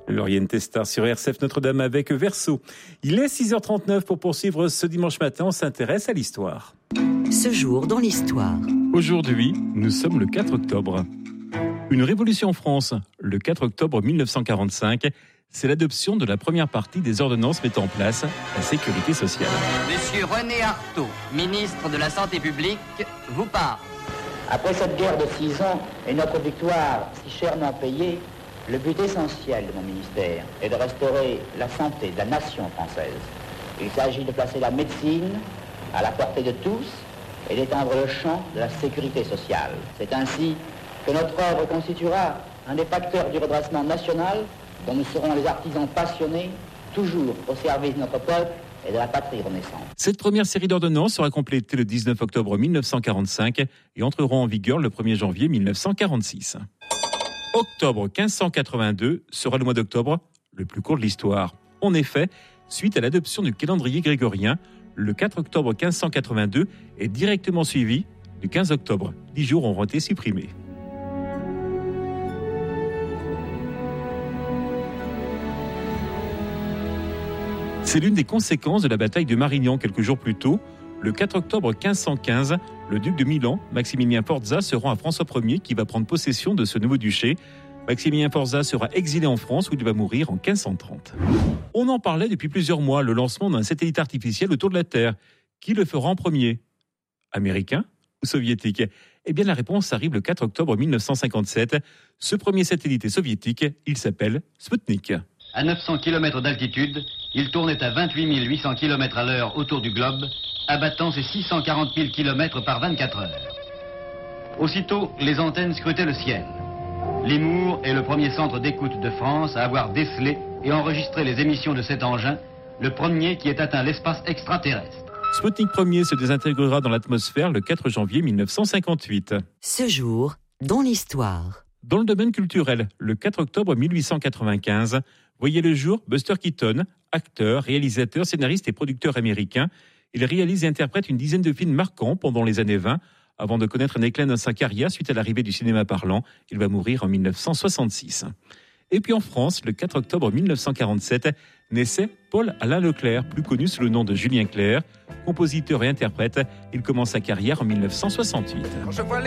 Lauriane Testard sur RCF Notre-Dame avec Verseau. Il est 6h39 pour poursuivre ce dimanche matin. On s'intéresse à l'histoire. Ce jour dans l'histoire. Aujourd'hui, nous sommes le 4 octobre. Une révolution en France, le 4 octobre 1945, c'est l'adoption de la première partie des ordonnances mettant en place la sécurité sociale. Monsieur René Artaud, ministre de la Santé publique, vous parle. Après cette guerre de 6 ans et notre victoire si chèrement payée, le but essentiel de mon ministère est de restaurer la santé de la nation française. Il s'agit de placer la médecine à la portée de tous et d'étendre le champ de la sécurité sociale. C'est ainsi que notre œuvre constituera un des facteurs du redressement national dont nous serons les artisans passionnés, toujours au service de notre peuple et de la patrie renaissante. Cette première série d'ordonnances sera complétée le 19 octobre 1945 et entreront en vigueur le 1er janvier 1946. Octobre 1582 sera le mois d'octobre le plus court de l'histoire. En effet, suite à l'adoption du calendrier grégorien, le 4 octobre 1582 est directement suivi du 15 octobre. 10 jours auront été supprimés. C'est l'une des conséquences de la bataille de Marignan quelques jours plus tôt. Le 4 octobre 1515, le duc de Milan, Maximilien Forza, se rend à François Ier qui va prendre possession de ce nouveau duché. Maximilien Forza sera exilé en France où il va mourir en 1530. On en parlait depuis plusieurs mois, le lancement d'un satellite artificiel autour de la Terre. Qui le fera en premier ? Américain ou soviétique ? Eh bien la réponse arrive le 4 octobre 1957. Ce premier satellite est soviétique, il s'appelle Sputnik. À 900 km d'altitude, il tournait à 28 800 km à l'heure autour du globe, abattant ses 640 000 km par 24 heures. Aussitôt, les antennes scrutaient le ciel. Limours est le premier centre d'écoute de France à avoir décelé et enregistré les émissions de cet engin, le premier qui ait atteint l'espace extraterrestre. Sputnik 1er se désintégrera dans l'atmosphère le 4 janvier 1958. Ce jour dans l'histoire. Dans le domaine culturel, le 4 octobre 1895, voyait le jour Buster Keaton, acteur, réalisateur, scénariste et producteur américain. Il réalise et interprète une dizaine de films marquants pendant les années 20, avant de connaître un éclat dans sa carrière suite à l'arrivée du cinéma parlant. Il va mourir en 1966. Et puis en France, le 4 octobre 1947, naissait Paul-Alain Leclerc, plus connu sous le nom de Julien Clerc. Compositeur et interprète, il commence sa carrière en 1968.